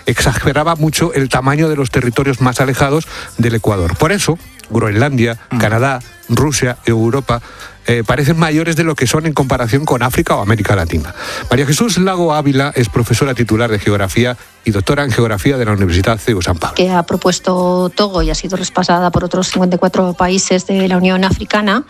exageraba mucho el tamaño de los territorios más alejados del Ecuador. Por eso, Groenlandia, Canadá, Rusia, Europa parecen mayores de lo que son en comparación con África o América Latina. María Jesús Lago Ávila es profesora titular de Geografía y doctora en Geografía de la Universidad CEU San Pablo. Que ha propuesto Togo y ha sido respaldada por otros 54 países de la Unión Africana,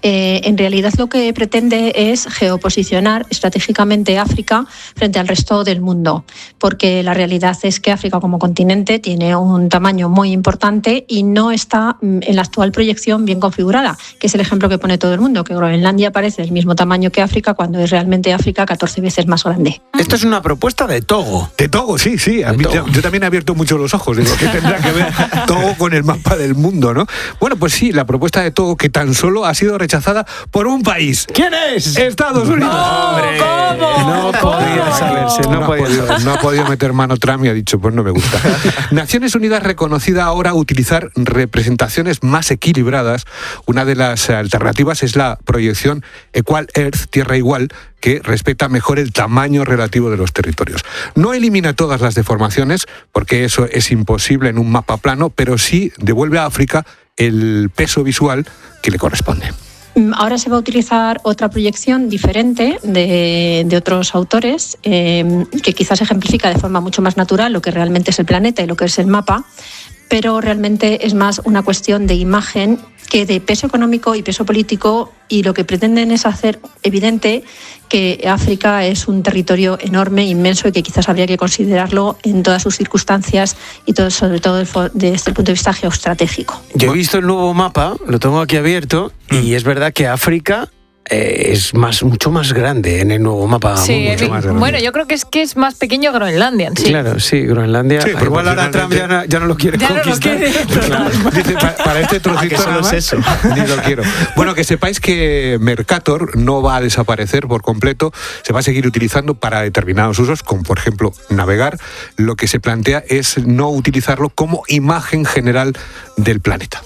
en realidad lo que pretende es geoposicionar estratégicamente África frente al resto del mundo, porque la realidad es que África como continente tiene un tamaño muy importante y no está en la actual proyección bien configurada, que es el ejemplo que pone todo el mundo, que Groenlandia parece del mismo tamaño que África cuando es realmente África 14 veces más grande. Esto es una propuesta de Togo. De Togo, sí. A mí, yo también he abierto mucho los ojos. Digo, ¿qué tendrá que ver Togo con el mapa del mundo, no? Bueno, pues sí, la propuesta de Togo, que tan solo ha sido rechazada por un país. ¿Quién es? Estados Unidos. ¡Hombre! No podía saberse, no ha podido meter mano Trump y ha dicho, pues no me gusta. Naciones Unidas reconocida ahora utilizar representaciones más equilibradas. Una de las alternativas es la proyección Equal Earth, Tierra Igual, que respeta mejor el tamaño relativo de los territorios. No elimina todas las deformaciones, porque eso es imposible en un mapa plano, pero sí devuelve a África el peso visual que le corresponde. Ahora se va a utilizar otra proyección diferente de otros autores, que quizás ejemplifica de forma mucho más natural lo que realmente es el planeta y lo que es el mapa, pero realmente es más una cuestión de imagen que de peso económico y peso político, y lo que pretenden es hacer evidente que África es un territorio enorme, inmenso, y que quizás habría que considerarlo en todas sus circunstancias y todo, sobre todo desde el punto de vista geoestratégico. Yo he visto el nuevo mapa, lo tengo aquí abierto, y es verdad que África es mucho más grande en el nuevo mapa. Sí, mucho más grande. Bueno, yo creo que es más pequeño Groenlandia en sí. Claro, sí, Groenlandia. Sí, igual ahora Trump ya no lo quiere conquistar. Claro. Dice, para este trocito que solo es eso. Ni lo quiero. Bueno, que sepáis que Mercator no va a desaparecer por completo, se va a seguir utilizando para determinados usos, como por ejemplo navegar. Lo que se plantea es no utilizarlo como imagen general del planeta.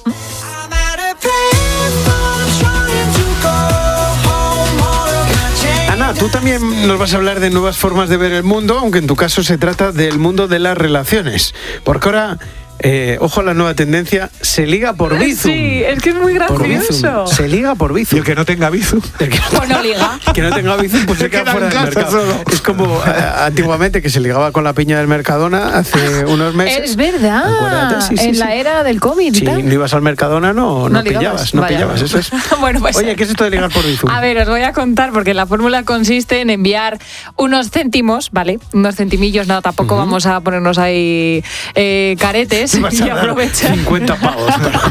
Ana, tú también nos vas a hablar de nuevas formas de ver el mundo, aunque en tu caso se trata del mundo de las relaciones. Porque ahora, ojo a la nueva tendencia, se liga por Bizum. Sí, es que es muy gracioso. Se liga por Bizum. Y el que no tenga Bizum. Pues no liga. Que no tenga Bizum, pues se queda fuera del mercado. Solo. Es como antiguamente que se ligaba con la piña del Mercadona hace unos meses. Es verdad. Sí, en la era del COVID. Sí, no ibas al Mercadona, no pillabas, eso es. Bueno, pues, oye, ¿qué es esto de ligar por Bizum? A ver, os voy a contar, porque la fórmula consiste en enviar unos céntimos, ¿vale? Unos centimillos, no, tampoco vamos a ponernos ahí caretes y aprovechar. 50 pavos.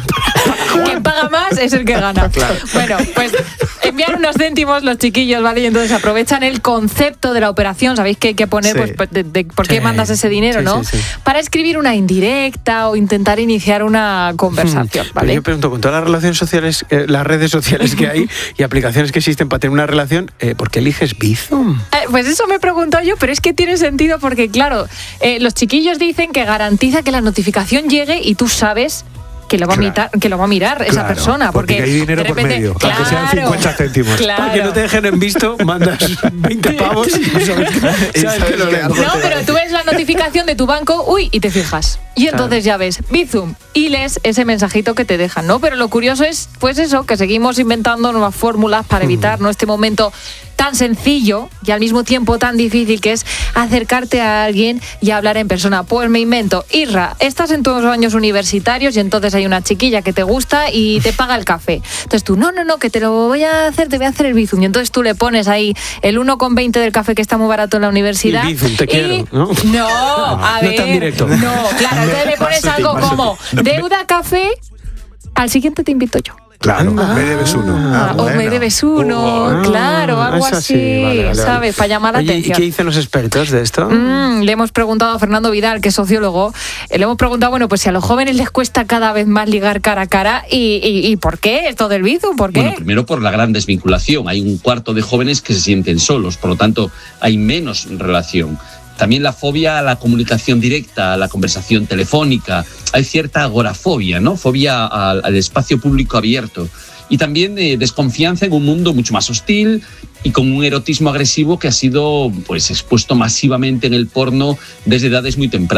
Quien paga más es el que gana. Claro. Bueno, pues enviar unos céntimos los chiquillos, ¿vale? Y entonces aprovechan el concepto de la operación. ¿Sabéis que hay que poner pues, de por qué mandas ese dinero, no? Sí. Para escribir una indirecta o intentar iniciar una conversación, ¿vale? Pero yo pregunto, con todas las relaciones sociales, las redes sociales que hay y aplicaciones que existen para tener una relación, ¿por qué eliges Bizum? Pues eso me pregunto yo, pero es que tiene sentido porque, claro, los chiquillos dicen que garantiza que la notificación llegue y tú sabes que lo va a mirar esa persona, porque hay dinero de repente, por medio, aunque sean 50 céntimos. Claro. Para que no te dejen en visto, mandas 20 pavos y sabes que lo leas. No, pero tú ves la notificación de tu banco, y te fijas. Y entonces ya ves Bizum y lees ese mensajito que te dejan, ¿no? Pero lo curioso es, pues eso, que seguimos inventando nuevas fórmulas para evitar este momento tan sencillo y al mismo tiempo tan difícil que es acercarte a alguien y hablar en persona. Pues me invento, Irra, estás en tus años universitarios y entonces hay una chiquilla que te gusta y te paga el café. Entonces tú, no, que te lo voy a hacer, te voy a hacer el Bizum. Y entonces tú le pones ahí el 1,20 del café que está muy barato en la universidad. Y Bizum, te quiero, ¿no? No, a ver. No tan directo. No, claro, entonces le pones algo como deuda café, al siguiente te invito yo. Claro, me debes uno. O me debes uno, claro, algo así, vale. ¿Sabes? Para llamar la atención. ¿Y qué dicen los expertos de esto? Le hemos preguntado a Fernando Vidal, que es sociólogo, le hemos preguntado, bueno, pues si a los jóvenes les cuesta cada vez más ligar cara a cara, ¿y por qué esto del Bizum? ¿Por qué? Bueno, primero por la gran desvinculación. Hay un cuarto de jóvenes que se sienten solos, por lo tanto hay menos relación. También la fobia a la comunicación directa, a la conversación telefónica. Hay cierta agorafobia, ¿no? Fobia al espacio público abierto. Y también desconfianza en un mundo mucho más hostil y con un erotismo agresivo que ha sido pues expuesto masivamente en el porno desde edades muy tempranas.